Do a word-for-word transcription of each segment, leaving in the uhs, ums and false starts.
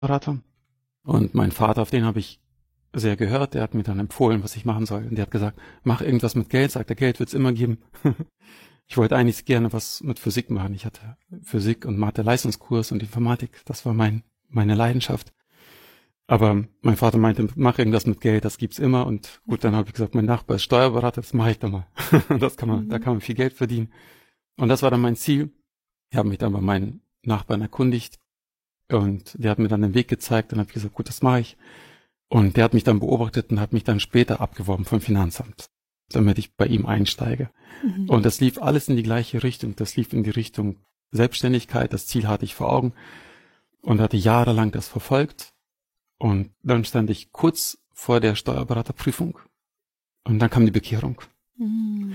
Steuerberater. Und mein Vater, auf den habe ich sehr gehört, der hat mir dann empfohlen, was ich machen soll. Und der hat gesagt, mach irgendwas mit Geld, sagt er, Geld wird's immer geben. Ich wollte eigentlich gerne was mit Physik machen. Ich hatte Physik und Mathe-Leistungskurs und Informatik. Das war mein meine Leidenschaft. Aber mein Vater meinte, mach irgendwas mit Geld, das gibt's immer. Und gut, dann habe ich gesagt, mein Nachbar ist Steuerberater, das mache ich dann mal. Das kann man, mhm. Da kann man viel Geld verdienen. Und das war dann mein Ziel. Ich habe mich dann bei meinen Nachbarn erkundigt und der hat mir dann den Weg gezeigt. Dann habe ich gesagt, gut, das mache ich. Und der hat mich dann beobachtet und hat mich dann später abgeworben vom Finanzamt, damit ich bei ihm einsteige. Mhm. Und das lief alles in die gleiche Richtung. Das lief in die Richtung Selbstständigkeit. Das Ziel hatte ich vor Augen und hatte jahrelang das verfolgt. Und dann stand ich kurz vor der Steuerberaterprüfung und dann kam die Bekehrung. Mhm.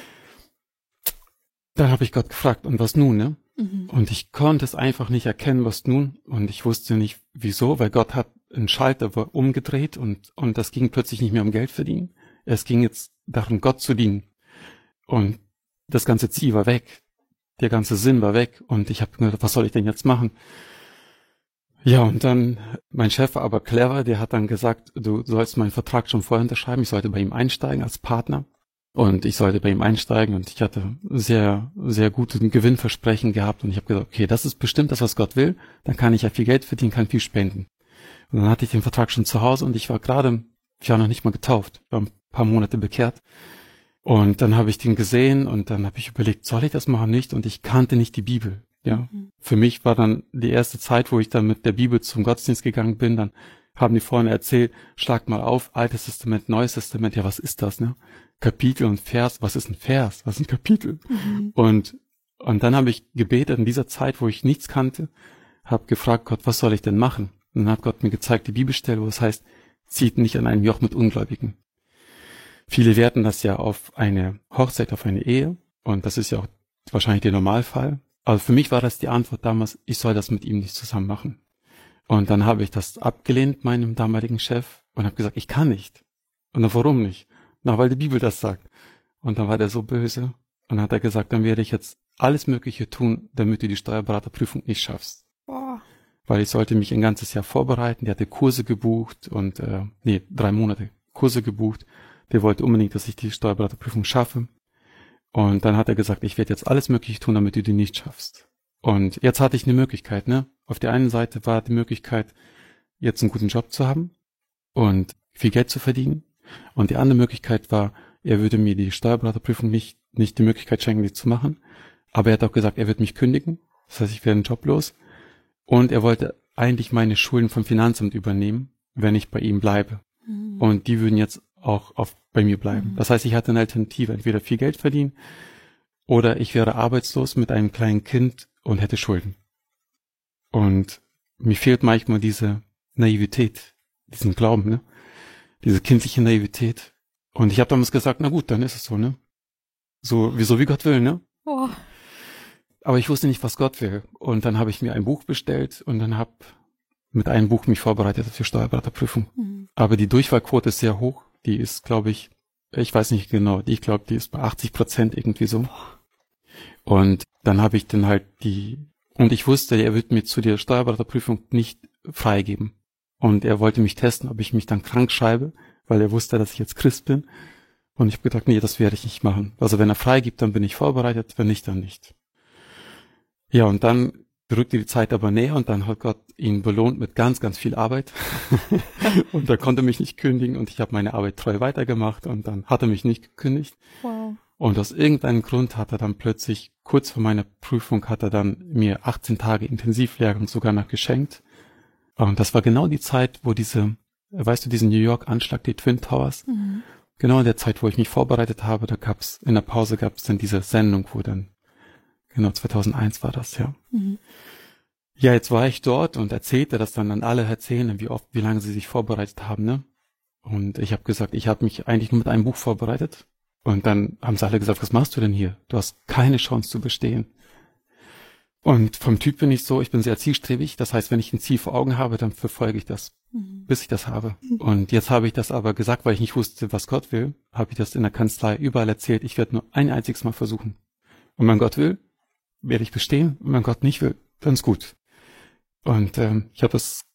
Dann habe ich Gott gefragt, und was nun, ne? Mhm. Und ich konnte es einfach nicht erkennen, was nun. Und ich wusste nicht, wieso, weil Gott hat einen Schalter umgedreht und und das ging plötzlich nicht mehr um Geld verdienen. Es ging jetzt darum, Gott zu dienen. Und das ganze Ziel war weg. Der ganze Sinn war weg. Und ich habe gedacht, was soll ich denn jetzt machen? Ja, und dann, mein Chef war aber clever, der hat dann gesagt, du sollst meinen Vertrag schon vorher unterschreiben, ich sollte bei ihm einsteigen als Partner. Und ich sollte bei ihm einsteigen und ich hatte sehr, sehr guten Gewinnversprechen gehabt und ich habe gesagt, okay, das ist bestimmt das, was Gott will, dann kann ich ja viel Geld verdienen, kann viel spenden. Und dann hatte ich den Vertrag schon zu Hause und ich war gerade, ich war noch nicht mal getauft, war ein paar Monate bekehrt. Und dann habe ich den gesehen und dann habe ich überlegt, soll ich das machen, nicht? Und ich kannte nicht die Bibel. Ja, mhm. Für mich war dann die erste Zeit, wo ich dann mit der Bibel zum Gottesdienst gegangen bin, dann haben die vorne erzählt, schlag mal auf, Altes Testament, Neues Testament, ja, was ist das, ne? Kapitel und Vers, was ist ein Vers, was ist ein Kapitel? Mhm. Und und dann habe ich gebetet in dieser Zeit, wo ich nichts kannte, habe gefragt, Gott, was soll ich denn machen? Und dann hat Gott mir gezeigt, die Bibelstelle, wo es heißt, zieht nicht an einem Joch mit Ungläubigen. Viele werten das ja auf eine Hochzeit, auf eine Ehe, und das ist ja auch wahrscheinlich der Normalfall. Aber für mich war das die Antwort damals, ich soll das mit ihm nicht zusammen machen. Und dann habe ich das abgelehnt, meinem damaligen Chef, und habe gesagt, ich kann nicht. Und dann, warum nicht? Na, weil die Bibel das sagt. Und dann war der so böse und dann hat er gesagt, dann werde ich jetzt alles Mögliche tun, damit du die Steuerberaterprüfung nicht schaffst. Boah. Weil ich sollte mich ein ganzes Jahr vorbereiten. Der hatte Kurse gebucht und, äh, nee, drei Monate Kurse gebucht. Der wollte unbedingt, dass ich die Steuerberaterprüfung schaffe. Und dann hat er gesagt, ich werde jetzt alles Mögliche tun, damit du die nicht schaffst. Und jetzt hatte ich eine Möglichkeit, ne? Auf der einen Seite war die Möglichkeit, jetzt einen guten Job zu haben und viel Geld zu verdienen. Und die andere Möglichkeit war, er würde mir die Steuerberaterprüfung nicht, nicht die Möglichkeit schenken, die zu machen. Aber er hat auch gesagt, er wird mich kündigen. Das heißt, ich werde einen Job los. Und er wollte eigentlich meine Schulden vom Finanzamt übernehmen, wenn ich bei ihm bleibe. Mhm. Und die würden jetzt auch auf, bei mir bleiben. Mhm. Das heißt, ich hatte eine Alternative, entweder viel Geld verdienen oder ich wäre arbeitslos mit einem kleinen Kind und hätte Schulden. Und mir fehlt manchmal diese Naivität, diesen Glauben, ne? Diese kindliche Naivität. Und ich habe damals gesagt, na gut, dann ist es so, ne? So, wie so wie Gott will, ne? Oh. Aber ich wusste nicht, was Gott will. Und dann habe ich mir ein Buch bestellt und dann habe mit einem Buch mich vorbereitet für Steuerberaterprüfung. Mhm. Aber die Durchfallquote ist sehr hoch. Die ist, glaube ich, ich weiß nicht genau, ich glaube, die ist bei achtzig Prozent irgendwie so. Und dann habe ich dann halt die, und ich wusste, er wird mir zu der Steuerberaterprüfung nicht freigeben. Und er wollte mich testen, ob ich mich dann krank schreibe, weil er wusste, dass ich jetzt Christ bin. Und ich habe gedacht, nee, das werde ich nicht machen. Also wenn er freigibt, dann bin ich vorbereitet, wenn nicht, dann nicht. Ja, und dann rückte die Zeit aber näher und dann hat Gott ihn belohnt mit ganz, ganz viel Arbeit. Und er konnte mich nicht kündigen und ich habe meine Arbeit treu weitergemacht und dann hat er mich nicht gekündigt. Wow. Und aus irgendeinem Grund hat er dann plötzlich, kurz vor meiner Prüfung, hat er dann mir achtzehn Tage Intensivlehrgang sogar noch geschenkt. Und das war genau die Zeit, wo diese, weißt du, diesen New York Anschlag, die Twin Towers, mhm. Genau in der Zeit, wo ich mich vorbereitet habe, da gab's, in der Pause gab's dann diese Sendung, wo dann, genau zweitausendeins war das, ja. Mhm. Ja, jetzt war ich dort und erzählte das dann an alle erzählen, wie oft, wie lange sie sich vorbereitet haben, ne? Und ich habe gesagt, ich habe mich eigentlich nur mit einem Buch vorbereitet. Und dann haben sie alle gesagt, was machst du denn hier? Du hast keine Chance zu bestehen. Und vom Typ bin ich so, ich bin sehr zielstrebig. Das heißt, wenn ich ein Ziel vor Augen habe, dann verfolge ich das, mhm. bis ich das habe. Mhm. Und jetzt habe ich das aber gesagt, weil ich nicht wusste, was Gott will, habe ich das in der Kanzlei überall erzählt. Ich werde nur ein einziges Mal versuchen. Und wenn Gott will, werde ich bestehen. Und wenn Gott nicht will, dann ist gut. Und ähm, ich habe das